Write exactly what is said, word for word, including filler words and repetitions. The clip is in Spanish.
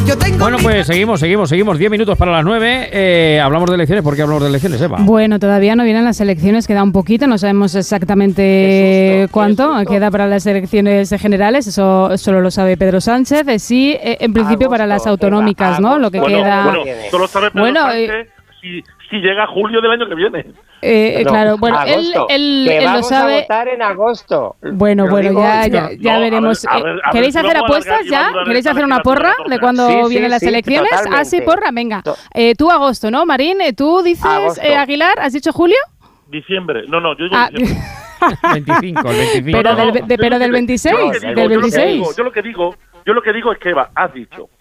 Bueno, pues seguimos, seguimos, seguimos. Diez minutos para las nueve. Eh, hablamos de elecciones. ¿Por qué hablamos de elecciones, Eva? Bueno, todavía no vienen las elecciones, queda un poquito, no sabemos exactamente susto, cuánto queda para las elecciones generales, eso solo lo sabe Pedro Sánchez. Sí, eh, en principio agosto, para las autonómicas, ¿no? Lo que bueno, queda. Bueno, solo sabe Pedro bueno, Sánchez eh, si, si llega a julio del año que viene. Eh, no, claro, bueno, agosto, él, él, que él vamos lo sabe. A votar en agosto. Bueno, Lo bueno, digo, ya, no, ya, ya no, veremos. A ver, a ver, a ¿Queréis ver, hacer si apuestas ya? ¿Queréis hacer una porra de cuando sí, vienen sí, las sí, elecciones? totalmente. Ah, sí, porra, venga. Eh, tú agosto, ¿no, Marín? ¿Tú dices eh, Aguilar? ¿Has dicho julio? Diciembre. No, no, yo digo ah, diciembre. veinticinco, el veinticinco. Pero, no, no, del, de, pero del veintiséis, yo digo, del veintiséis. Yo lo que digo, yo lo que digo, yo lo que digo es que Eva, has dicho